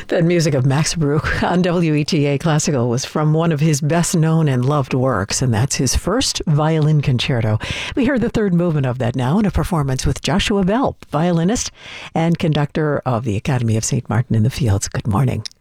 That music of Max Bruch on WETA Classical was from one of his best known and loved works, and that's his first violin concerto. We hear the third movement of that now in a performance with Joshua Bell, violinist and conductor of the Academy of St. Martin in the Fields. Good morning.